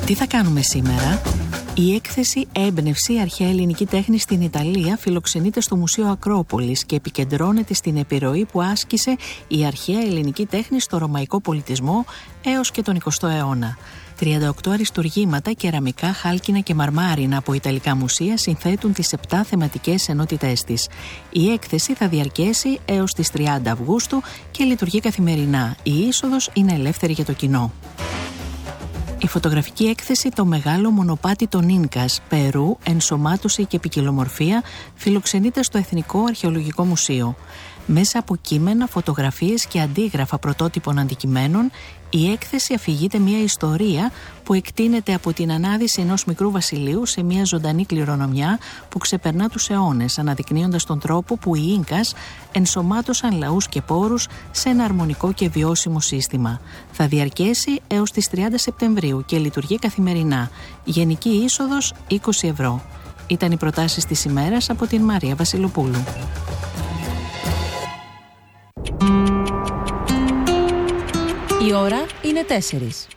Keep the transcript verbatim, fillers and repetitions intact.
Τι θα κάνουμε σήμερα? Η έκθεση «Έμπνευση, αρχαία ελληνική τέχνη στην Ιταλία» φιλοξενείται στο Μουσείο Ακρόπολης και επικεντρώνεται στην επιρροή που άσκησε η αρχαία ελληνική τέχνη στο ρωμαϊκό πολιτισμό έως και τον εικοστό αιώνα. τριάντα οκτώ αριστουργήματα, κεραμικά, χάλκινα και μαρμάρινα από ιταλικά μουσεία συνθέτουν τις επτά θεματικές ενότητές της. Η έκθεση θα διαρκέσει έως τις τριάντα Αυγούστου και λειτουργεί καθημερινά. Η είσοδος είναι ελεύθερη για το κοινό. Η φωτογραφική έκθεση «Το μεγάλο μονοπάτι των Ίνκας, Περού, ενσωμάτωση και ποικιλομορφία» φιλοξενείται στο Εθνικό Αρχαιολογικό Μουσείο. Μέσα από κείμενα, φωτογραφίες και αντίγραφα πρωτότυπων αντικειμένων, η έκθεση αφηγείται μια ιστορία που εκτείνεται από την ανάδυση ενός μικρού βασιλείου σε μια ζωντανή κληρονομιά που ξεπερνά τους αιώνες, αναδεικνύοντας τον τρόπο που οι Ίνκας ενσωμάτωσαν λαούς και πόρους σε ένα αρμονικό και βιώσιμο σύστημα. Θα διαρκέσει έως τις τριάντα Σεπτεμβρίου και λειτουργεί καθημερινά. Γενική είσοδος είκοσι ευρώ. Ήταν οι προτάσεις της ημέρας από την Μαρία Βασιλοπούλου. Η ώρα είναι τέσσερις.